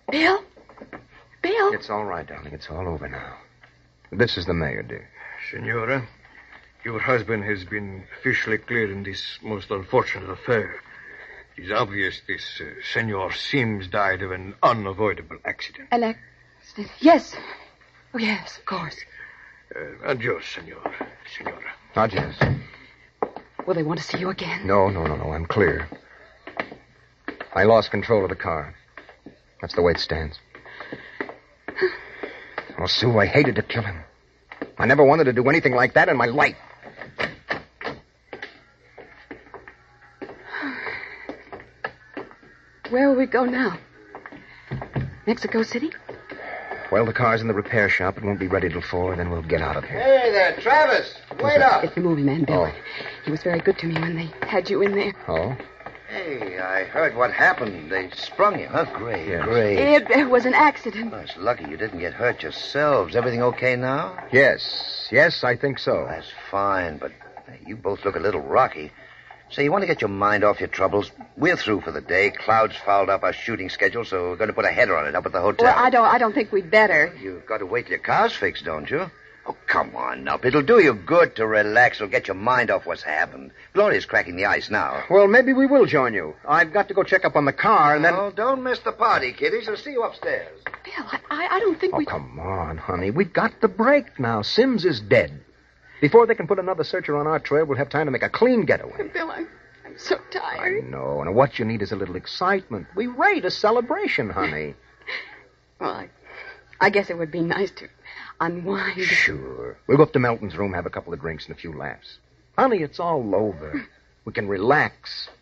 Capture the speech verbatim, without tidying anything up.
Bill? Bill? It's all right, darling. It's all over now. This is the mayor, dear. Senora, your husband has been officially cleared in this most unfortunate affair. It is obvious this uh, Senor Sims died of an unavoidable accident. An accident? Yes. Oh, yes, of course. Uh, adios, senor. Senora. Adios. Will they want to see you again? No, no, no, no. I'm clear. I lost control of the car. That's the way it stands. Oh, Sue, I hated to kill him. I never wanted to do anything like that in my life. Where will we go now? Mexico City? Well, the car's in the repair shop. It won't be ready till four, then we'll get out of here. Hey there, Travis. Wait up. It's the movie man, Bill. Oh. He was very good to me when they had you in there. Oh? Hey, I heard what happened. They sprung you, huh? Great, Yes. great. It, it was an accident. Well, it's lucky you didn't get hurt yourselves. Everything okay now? Yes. Yes, I think so. That's fine, but you both look a little rocky. Say, you want to get your mind off your troubles? We're through for the day. Cloud's fouled up our shooting schedule, so we're going to put a header on it up at the hotel. Well, I don't I don't think we'd better. You've got to wait till your car's fixed, don't you? Oh, come on, Nup. It'll do you good to relax. It'll get your mind off what's happened. Gloria's cracking the ice now. Well, maybe we will join you. I've got to go check up on the car, and then... Oh, don't miss the party, kiddies. I'll see you upstairs. Bill, I, I, I don't think Oh, we... come on, honey. We've got the break now. Sims is dead. Before they can put another searcher on our trail, we'll have time to make a clean getaway. Bill, I'm, I'm so I tired. know, and what you need is a little excitement. We rate a celebration, honey. Well, I, I guess it would be nice to unwind. Sure. We'll go up to Melton's room, have a couple of drinks and a few laughs. Honey, it's all over. We can relax.